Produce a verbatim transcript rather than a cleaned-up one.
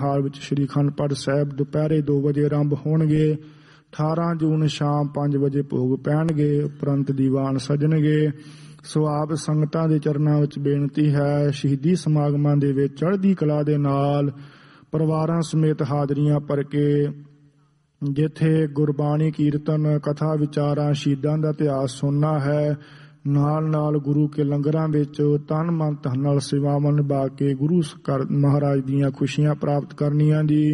ਹਾਲ ਵਿੱਚ ਸ੍ਰੀ ਅਖੰਡ ਪਾਠ ਸਾਹਿਬ ਦੁਪਹਿਰੇ ਦੋ ਵਜੇ ਆਰੰਭ ਹੋਣਗੇ। ਅਠਾਰਾਂ ਜੂਨ ਸ਼ਾਮ ਪੰਜ ਵਜੇ ਭੋਗ ਪੈਣਗੇ, ਉਪਰੰਤ ਦੀਵਾਨ ਸਜਣਗੇ। ਸੋ ਆਪ ਸੰਗਤਾਂ ਦੇ ਚਰਨਾਂ ਵਿੱਚ ਬੇਨਤੀ ਹੈ, ਸ਼ਹੀਦੀ ਸਮਾਗਮਾਂ ਦੇ ਵਿੱਚ ਚੜ੍ਹਦੀ ਕਲਾ ਦੇ ਨਾਲ ਪਰਿਵਾਰਾਂ ਸਮੇਤ ਹਾਜ਼ਰੀਆਂ ਭਰ ਕੇ ਜਿੱਥੇ ਗੁਰਬਾਣੀ ਕੀਰਤਨ ਕਥਾ ਵਿਚਾਰਾਂ ਸ਼ਹੀਦਾਂ ਦਾ ਇਤਿਹਾਸ ਸੁਣਨਾ ਹੈ, ਨਾਲ ਨਾਲ ਗੁਰੂ ਕੇ ਲੰਗਰਾਂ ਵਿੱਚ ਤਨ ਮਨ ਧਨ ਨਾਲ ਸੇਵਾਵਾਂ ਨਿਭਾ ਕੇ ਗੁਰੂ ਘਰ ਮਹਾਰਾਜ ਦੀਆਂ ਖੁਸ਼ੀਆਂ ਪ੍ਰਾਪਤ ਕਰਨੀਆਂ ਜੀ।